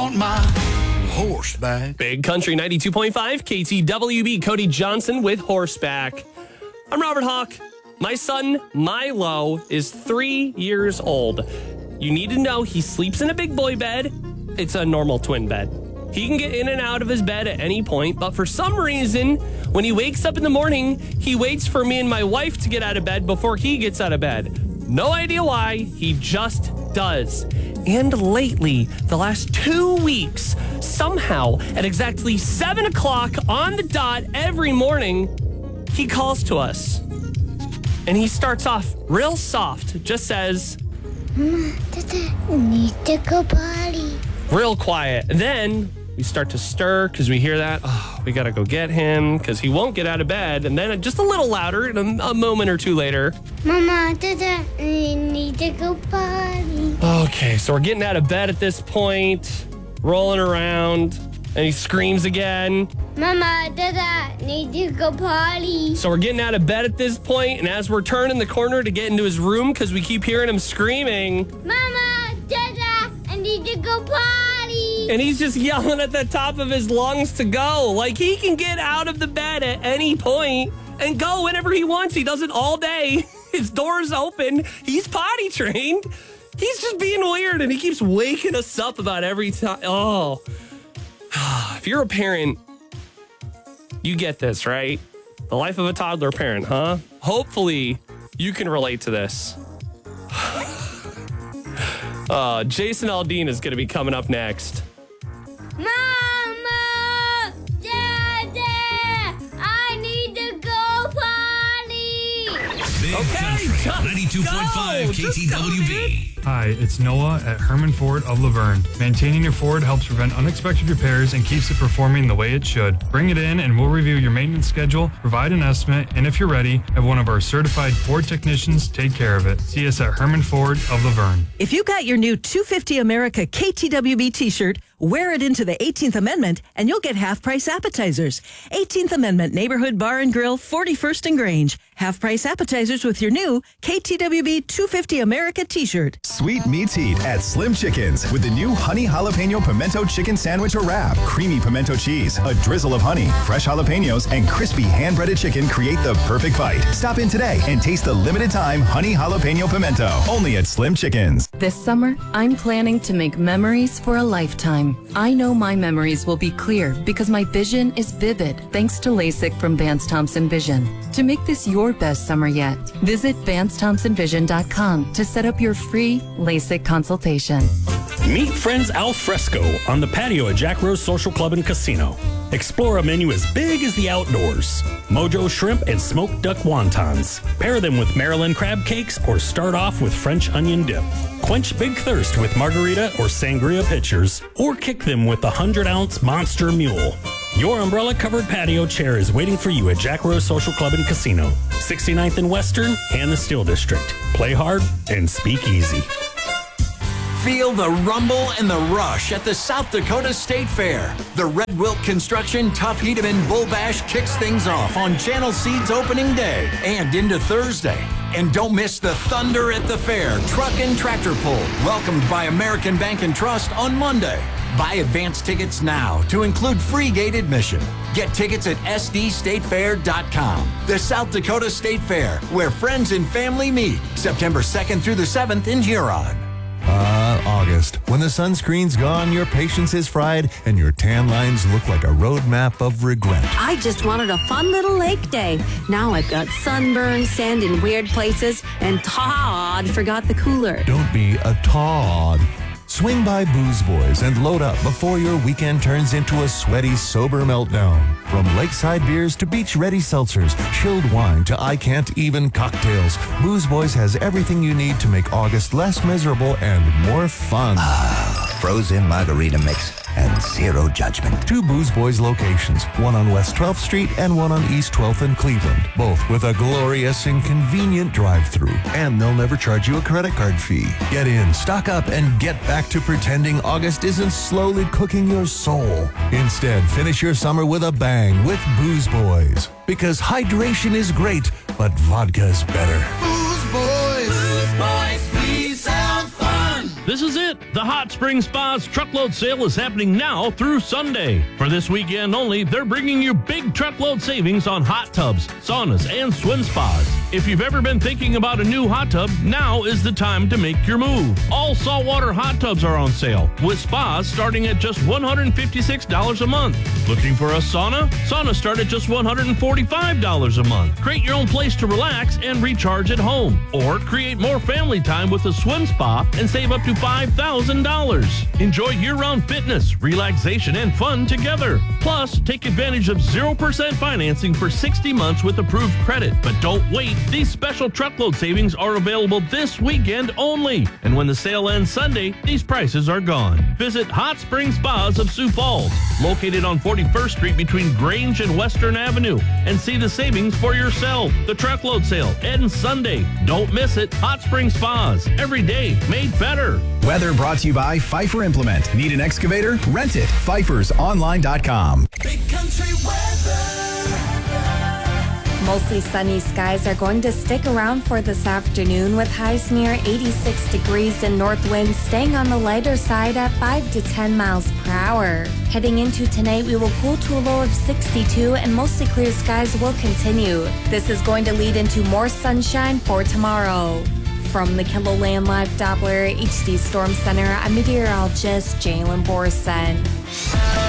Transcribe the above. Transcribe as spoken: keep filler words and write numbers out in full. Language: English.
want my horseback. Big Country ninety-two point five, K T W B, Cody Johnson with Horseback. I'm Robert Hawk. My son, Milo, is three years old. You need to know he sleeps in a big boy bed. It's a normal twin bed. He can get in and out of his bed at any point, but for some reason, when he wakes up in the morning, he waits for me and my wife to get out of bed before he gets out of bed. No idea why, he just does. And lately, the last two weeks, somehow, at exactly seven o'clock on the dot every morning, he calls to us. And he starts off real soft, just says, Mama, Dada, need to go potty. Real quiet. Then we start to stir because we hear that. Oh, we got to go get him because he won't get out of bed. And then just a little louder, and a, a moment or two later. Mama, Dada, need to go potty. Okay, so we're getting out of bed at this point, rolling around, and he screams again. Mama, Dada, need to go potty. So we're getting out of bed at this point, and as we're turning the corner to get into his room because we keep hearing him screaming. Mama, Dada, I need to go potty. And he's just yelling at the top of his lungs to go. Like, he can get out of the bed at any point and go whenever he wants. He does it all day. His door's open. He's potty trained. He's just being weird, and he keeps waking us up about every time. Oh. If you're a parent, you get this, right? The life of a toddler parent, huh? Hopefully, you can relate to this. uh, Jason Aldean is going to be coming up next. Mama, Dada, I need to go potty. Big Okay, Country ninety-two point five K T W B. Hi, it's Noah at Herman Ford of Laverne. Maintaining your Ford helps prevent unexpected repairs and keeps it performing the way it should. Bring it in and we'll review your maintenance schedule, provide an estimate, and if you're ready, have one of our certified Ford technicians take care of it. See us at Herman Ford of Laverne. If you got your new two fifty America K T W B t-shirt, wear it into the eighteenth Amendment and you'll get half-price appetizers. eighteenth Amendment Neighborhood Bar and Grill, forty-first and Grange. Half-price appetizers with your new K T W B two fifty America t-shirt. Sweet meets heat at Slim Chickens with the new honey jalapeno pimento chicken sandwich or wrap. Creamy pimento cheese, a drizzle of honey, fresh jalapenos, and crispy hand-breaded chicken create the perfect bite. Stop in today and taste the limited time honey jalapeno pimento. Only at Slim Chickens. This summer, I'm planning to make memories for a lifetime. I know my memories will be clear because my vision is vivid thanks to LASIK from Vance Thompson Vision. To make this your best summer yet, visit Vance Thompson Vision dot com to set up your free LASIK consultation. Meet friends al fresco on the patio at Jack Rose Social Club and Casino. Explore a menu as big as the outdoors. Mojo shrimp and smoked duck wontons. Pair them with Maryland crab cakes or start off with French onion dip. Quench big thirst with margarita or sangria pitchers, or kick them with the one hundred ounce Monster Mule. Your umbrella-covered patio chair is waiting for you at Jack Rose Social Club and Casino, sixty-ninth and Western and the Steel District. Play hard and speak easy. Feel the rumble and the rush at the South Dakota State Fair. The Red Wilt Construction Tough Heat-Em-In Bull Bash kicks things off on Channel Seed's opening day and into Thursday. And don't miss the Thunder at the Fair Truck and Tractor Pull, welcomed by American Bank and Trust on Monday. Buy advance tickets now to include free gate admission. Get tickets at S D state fair dot com. The South Dakota State Fair, where friends and family meet, September second through the seventh in Huron. Ah, August. When the sunscreen's gone, your patience is fried, and your tan lines look like a roadmap of regret. I just wanted a fun little lake day. Now I've got sunburn, sand in weird places, and Todd forgot the cooler. Don't be a Todd. Swing by Booze Boys and load up before your weekend turns into a sweaty, sober meltdown. From lakeside beers to beach-ready seltzers, chilled wine to I-can't-even cocktails, Booze Boys has everything you need to make August less miserable and more fun. Ah, frozen margarita mix and zero judgment. Two Booze Boys locations, one on West twelfth Street and one on East twelfth in Cleveland, both with a glorious and convenient drive-thru. And they'll never charge you a credit card fee. Get in, stock up, and get back to pretending August isn't slowly cooking your soul. Instead, finish your summer with a bang with Booze Boys. Because hydration is great, but vodka's better. Booze Boys. Booze Boys, we sound fun. This is it. The Hot Spring Spa's truckload sale is happening now through Sunday. For this weekend only, they're bringing you big truckload savings on hot tubs, saunas, and swim spas. If you've ever been thinking about a new hot tub, now is the time to make your move. All saltwater hot tubs are on sale, with spas starting at just one hundred fifty-six dollars a month. Looking for a sauna? Saunas start at just one hundred forty-five dollars a month. Create your own place to relax and recharge at home. Or create more family time with a swim spa and save up to five thousand dollars. Enjoy year-round fitness, relaxation, and fun together. Plus, take advantage of zero percent financing for sixty months with approved credit. But don't wait. These special truckload savings are available this weekend only. And when the sale ends Sunday, these prices are gone. Visit Hot Spring Spas of Sioux Falls, located on forty-first Street between Grange and Western Avenue, and see the savings for yourself. The truckload sale ends Sunday. Don't miss it. Hot Spring Spas, every day made better. Weather brought to you by Pfeiffer Implement. Need an excavator? Rent it. Pfeifers Online dot com. Big country weather. Mostly sunny skies are going to stick around for this afternoon with highs near eighty-six degrees and north winds staying on the lighter side at five to ten miles per hour. Heading into tonight, we will cool to a low of sixty-two and mostly clear skies will continue. This is going to lead into more sunshine for tomorrow. From the KELOLAND Live Doppler H D Storm Center, I'm meteorologist Jalen Borson.